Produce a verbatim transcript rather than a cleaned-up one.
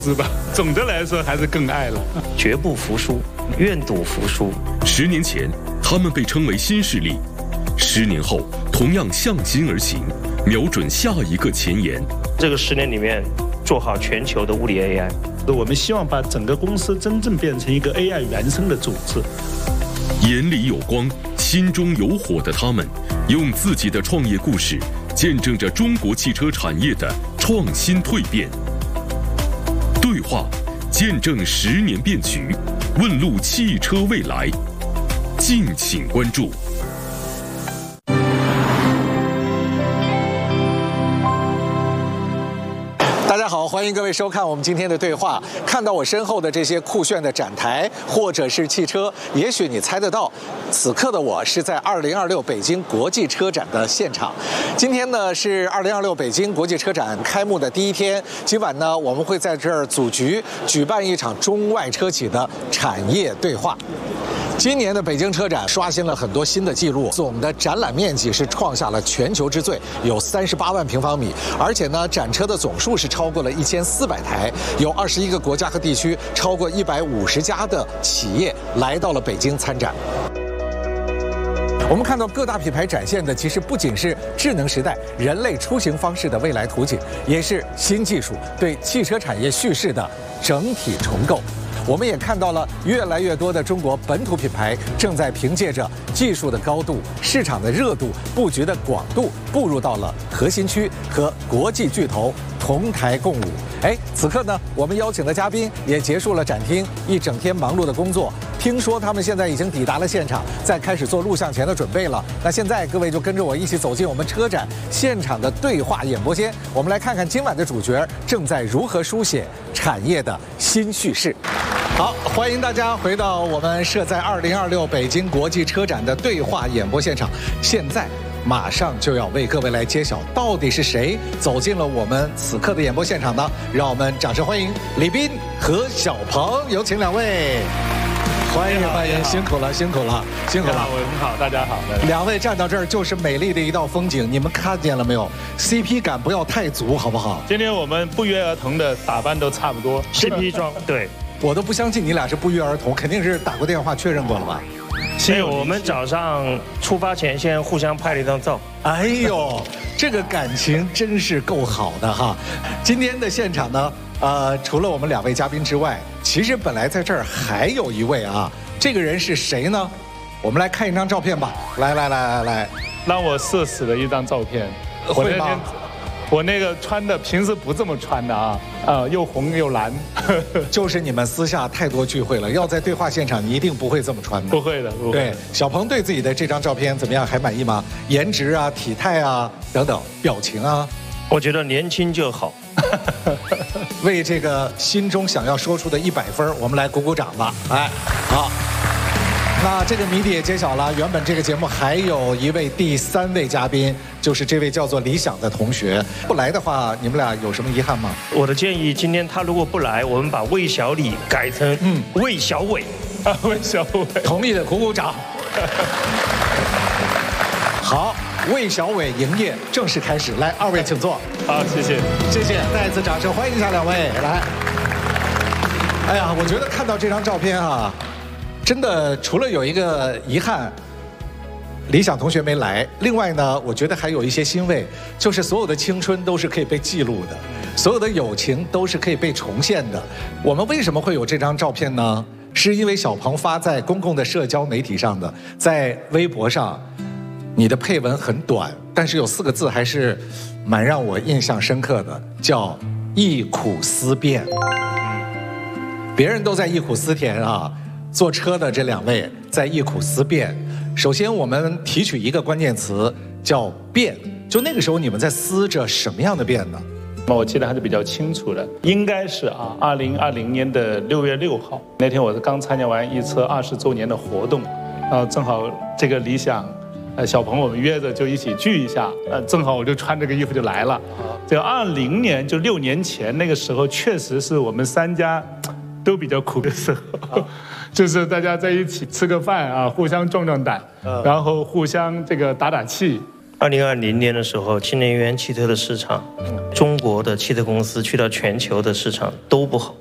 是吧？总的来说还是更爱了， 绝不服输，愿赌服输。 十年前，他们被称为新势力；十年后，同样向心而行，瞄准下一个前沿。 这个十年里面，做好全球的物理 A I。 我们希望把整个公司真正变成一个 A I 原生的组织。 眼里有光，心中有火的他们，用自己的创业故事，见证着中国汽车产业的创新蜕变。对话，见证十年变局，问路汽车未来。敬请关注。 大家好，欢迎各位收看我们今天的对话。看到我身后的这些酷炫的展台，或者是汽车，也许你猜得到，此刻的我是在二零二六北京国际车展的现场。今天呢是二零二六北京国际车展开幕的第一天，今晚呢我们会在这儿组局举办一场中外车企的产业对话。今年的北京车展刷新了很多新的纪录，总的展览面积是创下了全球之最，有三十八万平方米，而且呢，展车的总数是超过了一千四百台，有二十一个国家和地区，超过一百五十家的企业来到了北京参展。我们看到各大品牌展现的，其实不仅是智能时代人类出行方式的未来图景，也是新技术对汽车产业叙事的整体重构。我们也看到了越来越多的中国本土品牌正在凭借着技术的高度、市场的热度、布局的广度，步入到了核心区，和国际巨头同台共舞。哎，此刻呢，我们邀请的嘉宾也结束了展厅一整天忙碌的工作，听说他们现在已经抵达了现场，在开始做录像前的准备了。那现在各位就跟着我一起走进我们车展现场的对话演播间，我们来看看今晚的主角正在如何书写产业的新叙事。好，欢迎大家回到我们设在二零二六北京国际车展的对话演播现场。现在马上就要为各位来揭晓，到底是谁走进了我们此刻的演播现场呢？让我们掌声欢迎李斌和小鹏，有请两位。欢迎欢迎，辛苦了辛苦了辛苦了。 我很好，大家好。 两位站到这儿就是美丽的一道风景，你们看见了没有 ？C P 感不要太足，好不好？ 今天我们不约而同的打扮都差不多 ，C P 装对。 我都不相信你俩是不约而同，肯定是打过电话确认过了吧？ 所以我们早上出发前先互相拍了一张照。 哎呦，这个感情真是够好的哈！今天的现场呢，呃，除了我们两位嘉宾之外，其实本来在这儿还有一位啊，这个人是谁呢？我们来看一张照片吧。来来来来来， 让我社死的一张照片。 会吗？ 我那个穿的平时不这么穿的啊，呃，又红又蓝， 就是你们私下太多聚会了，要在对话现场，你一定不会这么穿的。 不会的，不会。 对，小鹏对自己的这张照片怎么样？还满意吗？颜值啊、体态啊等等，表情啊， 我觉得年轻就好。 为这个心中想要说出的一百分，我们来鼓鼓掌吧。哎，好。那这个谜底也揭晓了。原本这个节目还有一位第三位嘉宾，就是这位叫做李想的同学。不来的话，你们俩有什么遗憾吗？ 我的建议，今天他如果不来，我们把魏小李改成嗯魏小伟。 啊，魏小伟， 同意的鼓鼓掌。好，魏小伟营业正式开始。来，二位请坐。 好，谢谢， 谢谢，再次掌声欢迎一下两位。来，哎呀，我觉得看到这张照片啊。真的，除了有一个遗憾，李想同学没来，另外呢，我觉得还有一些欣慰，就是所有的青春都是可以被记录的，所有的友情都是可以被重现的。我们为什么会有这张照片呢？是因为小鹏发在公共的社交媒体上的，在微博上，你的配文很短，但是有四个字还是蛮让我印象深刻的，叫“忆苦思变”。别人都在忆苦思甜啊。坐车的这两位在忆苦思变。首先，我们提取一个关键词叫“变”。就那个时候，你们在思着什么样的变呢？ 我记得还是比较清楚的，应该是啊，二零二零年的六月六号那天，我是刚参加完一车二十周年的活动，然后正好这个理想，呃，小鹏我们约着就一起聚一下，呃，正好我就穿这个衣服就来了。这个二零年就六年前那个时候，确实是我们三家都比较苦的时候。就是大家在一起吃个饭啊，互相壮壮胆，然后互相这个打打气， 二零二零年的时候，新能源汽车的市场，中国的汽车公司去到全球的市场都不好。